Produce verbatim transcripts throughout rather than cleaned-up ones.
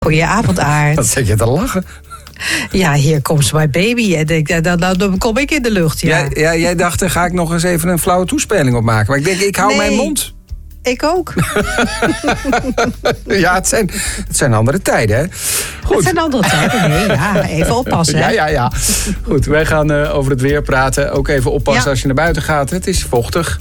Goedenavond, Aart. Wat zit je te lachen? Ja, hier komt my baby. En ik, dan, dan, dan kom ik in de lucht, ja. Ja, ja, jij dacht, daar ga ik nog eens even een flauwe toespeling op maken. Maar ik denk, ik hou nee, mijn mond. Ik ook. Ja, het zijn, het zijn andere tijden, hè? Goed. Het zijn andere tijden, nee. Ja, even oppassen, hè? Ja, ja, ja. Goed, wij gaan uh, over het weer praten. Ook even oppassen ja. als je naar buiten gaat. Het is vochtig.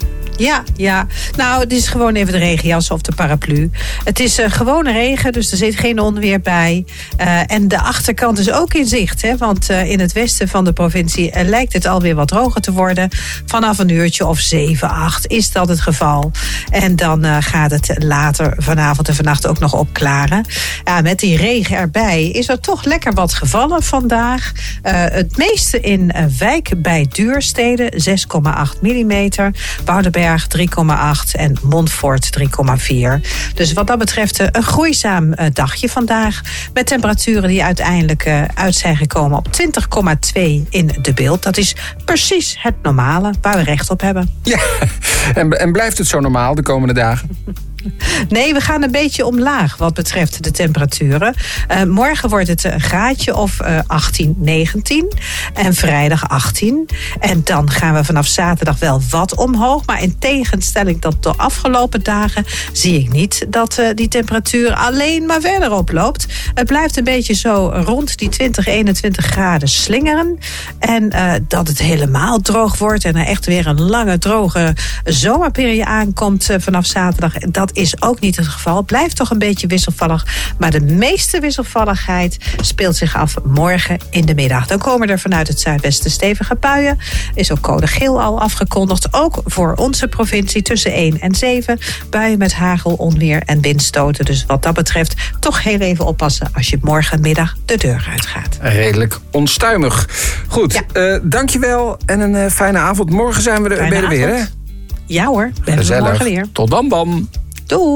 Ja, ja. Nou, het is gewoon even de regenjas of de paraplu. Het is uh, gewone regen, dus er zit geen onweer bij. Uh, en de achterkant is ook in zicht. Hè, want uh, in het westen van de provincie uh, lijkt het alweer wat droger te worden. Vanaf een uurtje of zeven, acht is dat het geval. En dan uh, gaat het later vanavond en vannacht ook nog opklaren. Ja, met die regen erbij is er toch lekker wat gevallen vandaag. Uh, het meeste in uh, Wijk bij Duurstede, zes komma acht millimeter. Woudenberg drie komma acht en Montfort drie komma vier. Dus wat dat betreft een groeizaam dagje vandaag. Met temperaturen die uiteindelijk uit zijn gekomen op twintig komma twee in de Beeld. Dat is precies het normale waar we recht op hebben. Ja, en, en blijft het zo normaal de komende dagen? Nee, we gaan een beetje omlaag wat betreft de temperaturen. Uh, morgen wordt het een graadje of uh, achttien, negentien. En vrijdag achttien. En dan gaan we vanaf zaterdag wel wat omhoog. Maar in tegenstelling tot de afgelopen dagen zie ik niet dat uh, die temperatuur alleen maar verder oploopt. Het blijft een beetje zo rond die twintig, eenentwintig graden slingeren. En uh, dat het helemaal droog wordt en er echt weer een lange droge zomerperiode aankomt uh, vanaf zaterdag. Dat is ook niet het geval. Het blijft toch een beetje wisselvallig. Maar de meeste wisselvalligheid speelt zich af morgen in de middag. Dan komen er vanuit het zuidwesten stevige buien. Is ook code geel al afgekondigd. Ook voor onze provincie tussen één en zeven. Buien met hagel, onweer en windstoten. Dus wat dat betreft toch heel even oppassen als je morgenmiddag de deur uitgaat. Redelijk onstuimig. Goed, ja. uh, dankjewel en een uh, fijne avond. Morgen zijn we er, ben er weer, hè? Ja hoor, ben er morgen weer. Tot dan dan. Doei.